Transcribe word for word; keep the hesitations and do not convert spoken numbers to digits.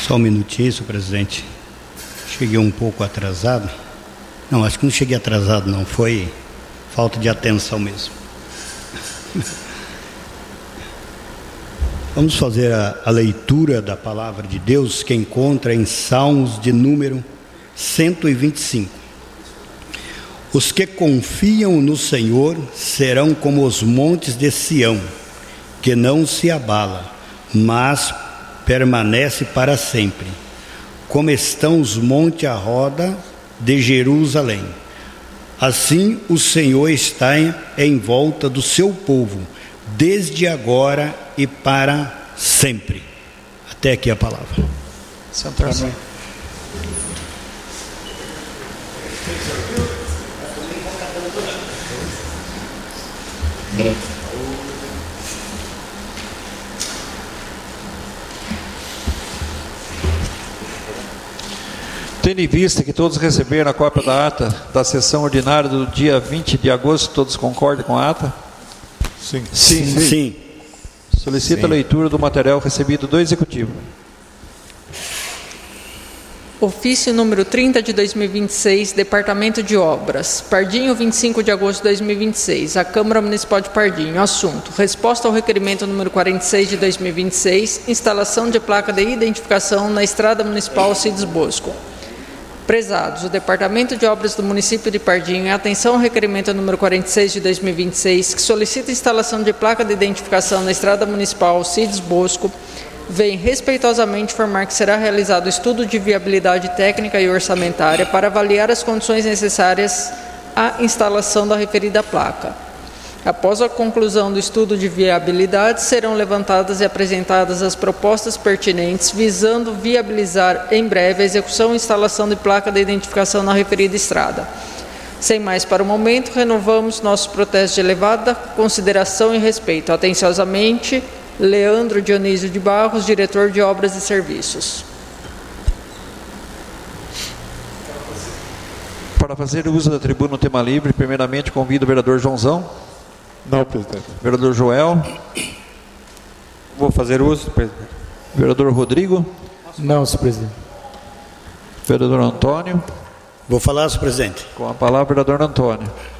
Só um minutinho, senhor presidente. Cheguei um pouco atrasado. Não, acho que não cheguei atrasado, não. Foi falta de atenção mesmo. Vamos fazer a, a leitura da palavra de Deus que encontra em Salmos de número cento e vinte e cinco. Os que confiam no Senhor serão como os montes de Sião, que não se abala, mas permanece para sempre, como estão os montes à roda de Jerusalém. Assim o Senhor está em, em volta do seu povo, desde agora e para sempre. Até aqui a palavra. Sentar-se. Tendo em vista que todos receberam a cópia da ata da sessão ordinária do dia vinte de agosto, todos concordam com a ata? Sim. Sim. Sim. Sim. Solicita Sim. a leitura do material recebido do Executivo. Ofício número trinta de dois mil e vinte e seis, Departamento de Obras. Pardinho, vinte e cinco de agosto de dois mil e vinte e seis. A Câmara Municipal de Pardinho. Assunto: resposta ao requerimento número quarenta e seis de dois mil e vinte e seis, instalação de placa de identificação na Estrada Municipal Alcides Bosco. Prezados, o Departamento de Obras do município de Pardinho, em atenção ao requerimento número quarenta e seis de dois mil e vinte e seis, que solicita a instalação de placa de identificação na Estrada Municipal Alcides Bosco, vem respeitosamente informar que será realizado estudo de viabilidade técnica e orçamentária para avaliar as condições necessárias à instalação da referida placa. Após a conclusão do estudo de viabilidade, serão levantadas e apresentadas as propostas pertinentes, visando viabilizar em breve a execução e instalação de placa de identificação na referida estrada. Sem mais para o momento, renovamos nossos protestos de elevada consideração e respeito. Atenciosamente, Leandro Dionísio de Barros, diretor de Obras e Serviços. Para fazer uso da tribuna no tema livre, primeiramente convido o vereador Joãozão. Não, presidente. Vereador Joel. Vou fazer uso, presidente. Vereador Rodrigo. Não, senhor presidente. Vereador Antônio. Vou falar, senhor presidente. Com a palavra, vereador Antônio.